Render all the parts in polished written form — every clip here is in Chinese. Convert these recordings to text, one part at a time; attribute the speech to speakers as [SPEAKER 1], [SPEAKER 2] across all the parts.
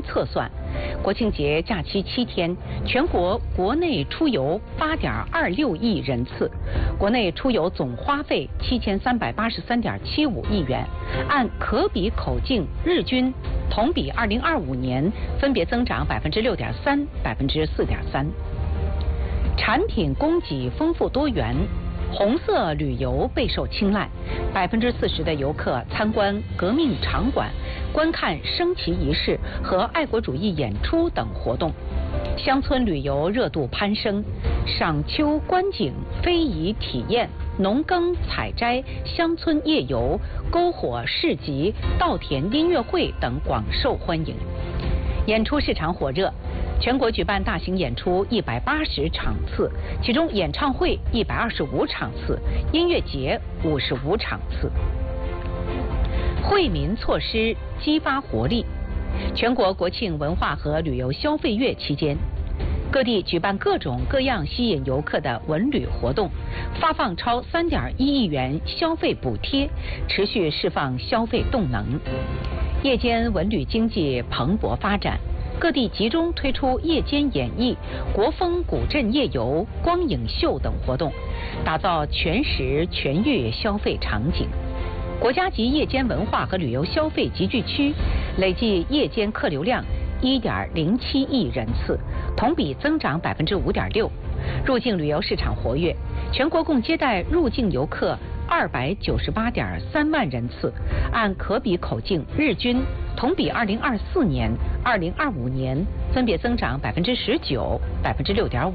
[SPEAKER 1] 测算，国庆节假期7天，全国国内出游8.26亿人次，国内出游总花费7383.75亿元，按可比口径日均同比2025年分别增长6.3%、4.3%。产品供给丰富多元，红色旅游备受青睐，40%的游客参观革命场馆，观看升旗仪式和爱国主义演出等活动。乡村旅游热度攀升，赏秋观景、非遗体验、农耕采摘、乡村夜游、篝火市集、稻田音乐会等广受欢迎。演出市场火热，全国举办大型演出180场次，其中演唱会125场次，音乐节55场次。惠民措施激发活力。全国国庆文化和旅游消费月期间，各地举办各种各样吸引游客的文旅活动，发放超3.1亿元消费补贴，持续释放消费动能。夜间文旅经济蓬勃发展，各地集中推出夜间演艺、国风古镇夜游、光影秀等活动，打造全时全域消费场景。国家级夜间文化和旅游消费集聚区累计夜间客流量1.07亿人次，同比增长5.6%。入境旅游市场活跃，全国共接待入境游客298.3万人次，按可比口径日均同比2024年、2025年分别增长19%、6.5%。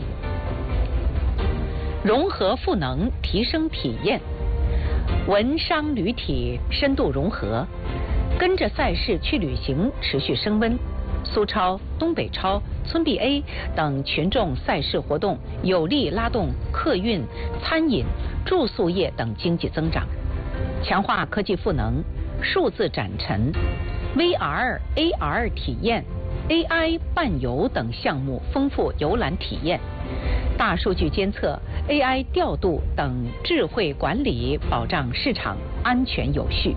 [SPEAKER 1] 融合赋能，提升体验。文商旅体深度融合，跟着赛事去旅行持续升温。苏超、东北超、村 BA 等群众赛事活动有力拉动客运、餐饮、住宿业等经济增长，强化科技赋能、数字展陈、VR、AR 体验、AI 伴游等项目丰富游览体验，大数据监测、AI 调度等智慧管理，保障市场安全有序。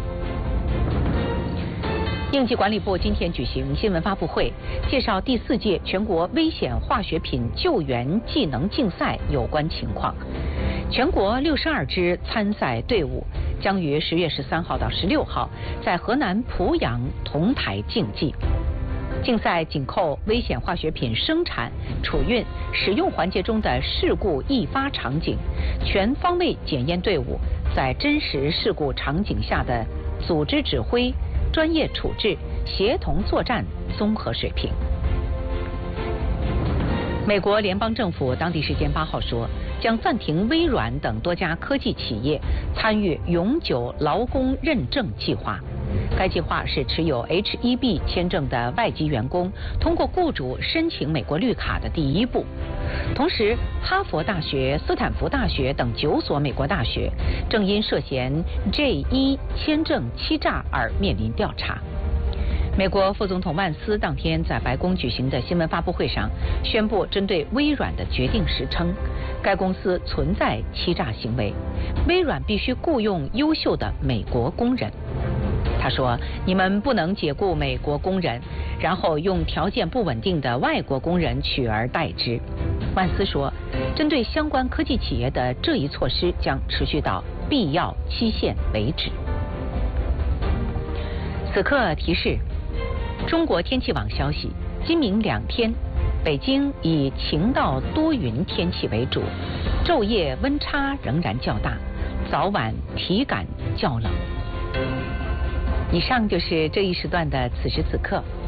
[SPEAKER 1] 应急管理部今天举行新闻发布会，介绍第4届全国危险化学品救援技能竞赛有关情况。全国62支参赛队伍将于10月13号到16号在河南濮阳同台竞技。竞赛紧扣危险化学品生产、储运、使用环节中的事故易发场景，全方位检验队伍在真实事故场景下的组织指挥、专业处置、协同作战综合水平。美国联邦政府当地时间8号说，将暂停微软等多家科技企业参与永久劳工认证计划。该计划是持有 H-1B 签证的外籍员工通过雇主申请美国绿卡的第一步。同时，哈佛大学、斯坦福大学等9所美国大学正因涉嫌 J-1 签证欺诈而面临调查。美国副总统万斯当天在白宫举行的新闻发布会上宣布，针对微软的决定时称，该公司存在欺诈行为，微软必须雇佣优秀的美国工人。他说，你们不能解雇美国工人，然后用条件不稳定的外国工人取而代之。万斯说，针对相关科技企业的这一措施将持续到必要期限为止。此刻提示，中国天气网消息，今明2天，北京以晴到多云天气为主，昼夜温差仍然较大，早晚体感较冷。以上就是这一时段的此时此刻，